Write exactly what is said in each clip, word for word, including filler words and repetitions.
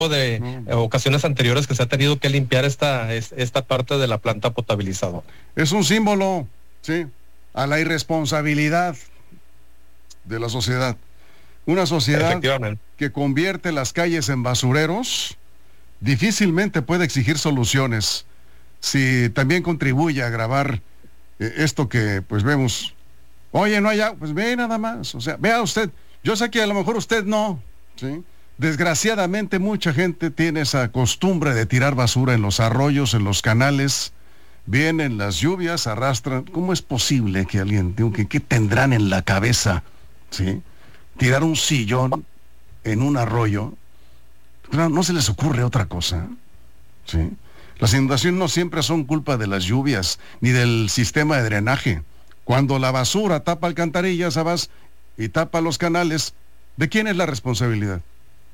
de no. eh, ocasiones anteriores que se ha tenido que limpiar esta, es- esta parte de la planta potabilizadora. Es un símbolo, sí, a la irresponsabilidad de la sociedad. Una sociedad Efectivamente. que convierte las calles en basureros, difícilmente puede exigir soluciones si también contribuye a agravar eh, esto que pues vemos. Oye, no hay agua, pues ve nada más, o sea, vea usted, yo sé que a lo mejor usted no, ¿sí? Desgraciadamente mucha gente tiene esa costumbre de tirar basura en los arroyos, en los canales, vienen las lluvias, arrastran. ¿Cómo es posible que alguien, digo, que qué tendrán en la cabeza, ¿sí? Tirar un sillón en un arroyo? No, no se les ocurre otra cosa, ¿sí? Las inundaciones no siempre son culpa de las lluvias, ni del sistema de drenaje. Cuando la basura tapa alcantarillas, Abbas, y tapa los canales, ¿de quién es la responsabilidad?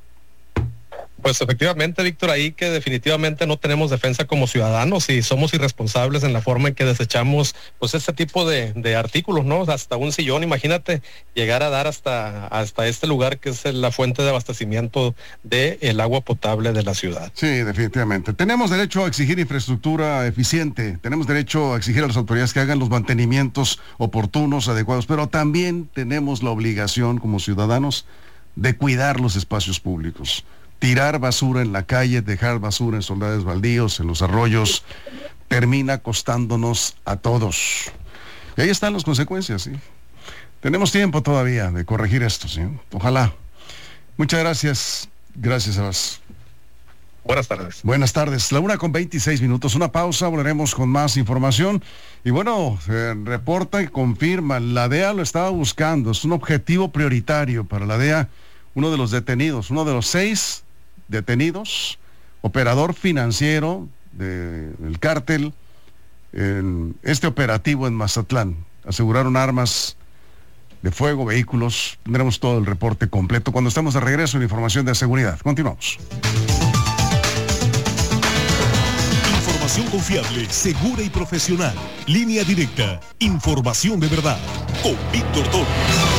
Pues efectivamente, Víctor, ahí que definitivamente no tenemos defensa como ciudadanos y somos irresponsables en la forma en que desechamos pues este tipo de, de artículos, ¿no? Hasta un sillón, imagínate llegar a dar hasta, hasta este lugar que es la fuente de abastecimiento del agua potable de la ciudad. Sí, definitivamente. Tenemos derecho a exigir infraestructura eficiente, tenemos derecho a exigir a las autoridades que hagan los mantenimientos oportunos, adecuados, pero también tenemos la obligación como ciudadanos de cuidar los espacios públicos. Tirar basura en la calle, dejar basura en soldades baldíos, en los arroyos, termina costándonos a todos. Y ahí están las consecuencias, ¿sí? Tenemos tiempo todavía de corregir esto, ¿sí? Ojalá. Muchas gracias. Gracias, Abbas. Buenas tardes. Buenas tardes. La una con veintiséis minutos. Una pausa, volveremos con más información. Y bueno, eh, reporta y confirma, la D E A lo estaba buscando. Es un objetivo prioritario para la D E A. Uno de los detenidos, uno de los seis detenidos, operador financiero de- del cártel, en este operativo en Mazatlán. Aseguraron armas de fuego, vehículos. Tendremos todo el reporte completo cuando estemos de regreso en información de seguridad. Continuamos. Información confiable, segura y profesional. Línea directa. Información de verdad. Con Víctor Torres.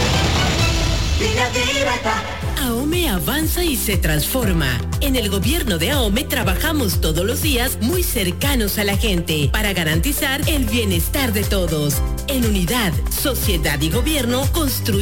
AOME avanza y se transforma. En el gobierno de AOME trabajamos todos los días muy cercanos a la gente para garantizar el bienestar de todos. En unidad, sociedad y gobierno construimos